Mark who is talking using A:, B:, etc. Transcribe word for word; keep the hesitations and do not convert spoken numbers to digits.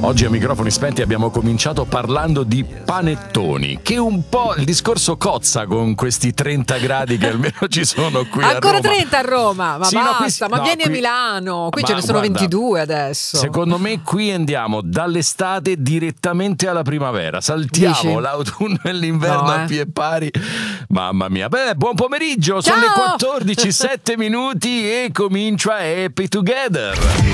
A: Oggi a microfoni spenti abbiamo cominciato parlando di panettoni, che un po' il discorso cozza con questi trenta gradi che almeno ci sono qui
B: Ancora
A: a Roma.
B: trenta a Roma, ma
A: Sì,
B: basta,
A: no, qui-
B: ma
A: no,
B: vieni
A: qui-
B: a Milano, qui
A: Ma
B: ce ne sono
A: guarda,
B: ventidue adesso.
A: Secondo me qui andiamo dall'estate direttamente alla primavera, saltiamo
B: Dici?
A: l'autunno e l'inverno
B: No,
A: a
B: eh.
A: pie pari. Mamma mia, beh, buon pomeriggio, sono
B: Ciao!
A: le quattordici, sette minuti e comincia Happy Together.